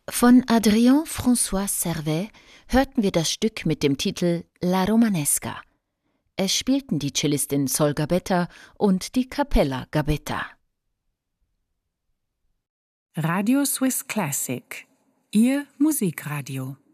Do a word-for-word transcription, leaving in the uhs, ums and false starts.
Von Adrien François Servet hörten wir das Stück mit dem Titel La Romanesca. Es spielten die Cellistin Sol Gabetta und die Capella Gabetta. Radio Swiss Classic, Ihr Musikradio.